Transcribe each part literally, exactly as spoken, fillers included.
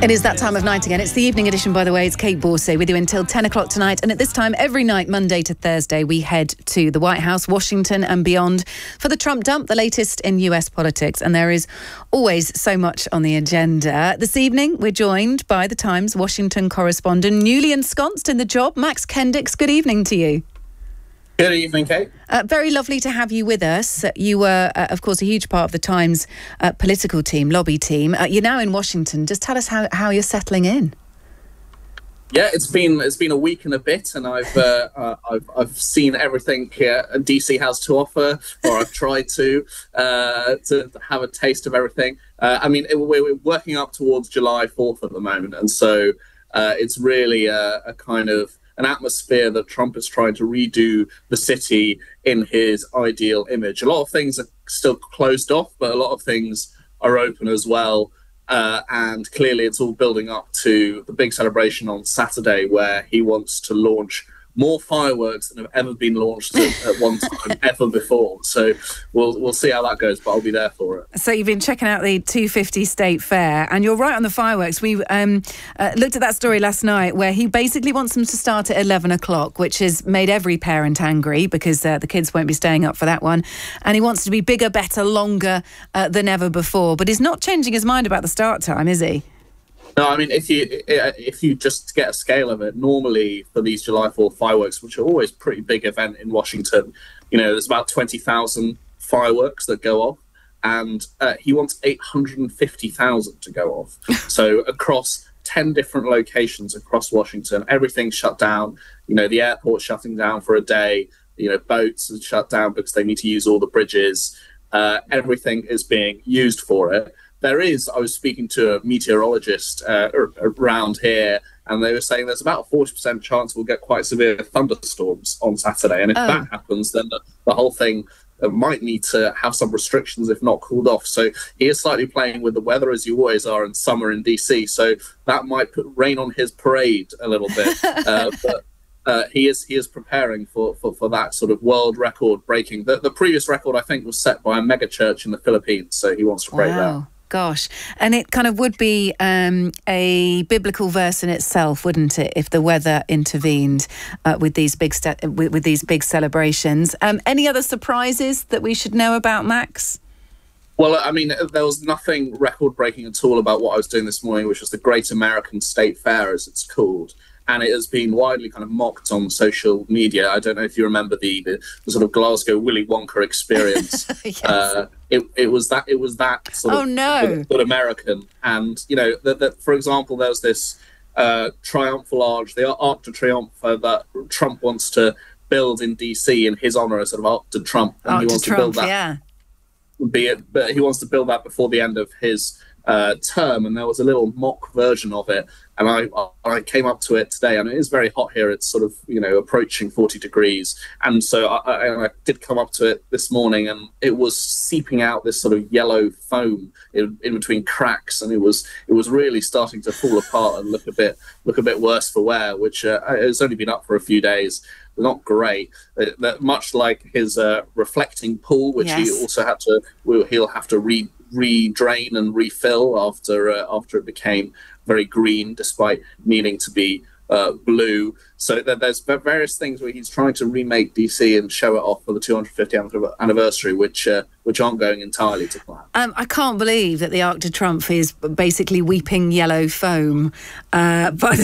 It is that time of night again. It's the evening edition, by the way. It's Kate Borsay with you until ten o'clock tonight. And at this time, every night, Monday to Thursday, we head to the White House, Washington and beyond for the Trump Dump, the latest in U S politics. And there is always so much on the agenda. This evening, we're joined by the Times Washington correspondent, newly ensconced in the job, Max Kendicks. Good evening to you. Good evening, Kate. Uh, very lovely to have you with us. You were, uh, of course, a huge part of the Times uh, political team, lobby team. Uh, you're now in Washington. Just tell us how, how you're settling in. Yeah, it's been it's been a week and a bit, and I've uh, uh, I've I've seen everything uh, D C has to offer, or I've tried to uh, to have a taste of everything. Uh, I mean, it, we're working up towards July fourth at the moment, and so uh, it's really a, a kind of an atmosphere that Trump is trying to redo the city in his ideal image. A lot of things are still closed off, but a lot of things are open as well. Uh, and clearly it's all building up to the big celebration on Saturday, where he wants to launch more fireworks than have ever been launched at, at one time ever before. So we'll we'll see how that goes, but I'll be there for it. So you've been checking out the two fifty State Fair, and you're right on the fireworks. We um, uh, looked at that story last night where he basically wants them to start at eleven o'clock, which has made every parent angry because uh, the kids won't be staying up for that one. And he wants it to be bigger, better, longer uh, than ever before. But he's not changing his mind about the start time, is he? No, I mean, if you if you just get a scale of it, normally for these July fourth fireworks, which are always a pretty big event in Washington, you know, there's about twenty thousand fireworks that go off, and uh, he wants eight hundred fifty thousand to go off. So across ten different locations across Washington, everything's shut down. You know, the airport's shutting down for a day. You know, boats are shut down because they need to use all the bridges. Uh, everything is being used for it. There is, I was speaking to a meteorologist uh, around here, and they were saying there's about a forty percent chance we'll get quite severe thunderstorms on Saturday. And if oh. that happens, then the, the whole thing uh, might need to have some restrictions, if not cooled off. So he is slightly playing with the weather, as you always are in summer in D C. So that might put rain on his parade a little bit. uh, but uh, he is he is preparing for, for, for that sort of world record breaking. The, the previous record, I think, was set by a mega church in the Philippines. So he wants to break wow. that. Gosh, and it kind of would be um, a biblical verse in itself, wouldn't it, if the weather intervened uh, with these big st- with, with these big celebrations? Um, any other surprises that we should know about, Max? Well, I mean, there was nothing record-breaking at all about what I was doing this morning, which was the Great American State Fair, as it's called. And it has been widely kind of mocked on social media. I don't know if you remember the, the, the sort of Glasgow Willy Wonka experience. Yes. uh, it, it was that it was that sort oh, of no. good, good American. And, you know, the, the, for example, there was this uh, triumphal arch, the Arc de Triomphe uh, that Trump wants to build in D C in his honour, as sort of Arc de Trump. And Arc he de wants Trump, to build that. yeah. Be it, but he wants to build that before the end of his uh, term, and there was a little mock version of it, and I I came up to it today, and it is very hot here. It's sort of, you know, approaching forty degrees, and so I, I, I did come up to it this morning, and it was seeping out this sort of yellow foam in, in between cracks, and it was it was really starting to fall apart and look a bit look a bit worse for wear, which uh, has only been up for a few days. Not great. Uh, much like his uh, reflecting pool, which yes. he also had to, he'll have to re re-drain and refill after uh, after it became very green, despite needing to be uh, blue. So th- there's various things where he's trying to remake D C and show it off for the two hundred fiftieth anniversary, which uh, which aren't going entirely to plan. Um, I can't believe that the Arc de Triomphe is basically weeping yellow foam. Uh, but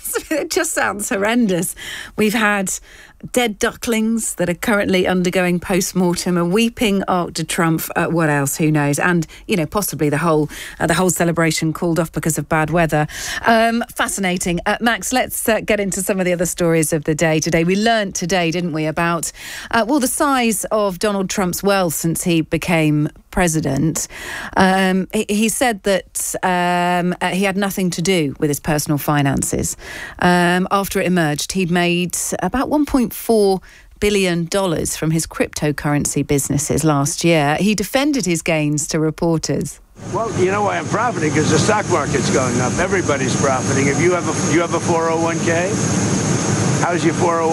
it just sounds horrendous. We've had dead ducklings that are currently undergoing post-mortem, a weeping Arc de Triomphe, uh, what else, who knows, and, you know, possibly the whole uh, the whole celebration called off because of bad weather. Um, fascinating. Uh, Max, let's uh, get into some of the other stories of the day today. We learnt today, didn't we, about, uh, well, the size of Donald Trump's wealth since he became president. Um, he, he said that um, uh, he had nothing to do with his personal finances. Um, after it emerged, he'd made about one point four billion dollars from his cryptocurrency businesses last year. He defended his gains to reporters. Well, you know why I'm profiting? Because the stock market's going up. Everybody's profiting. If you have a you have a four oh one k, how's your four oh one k?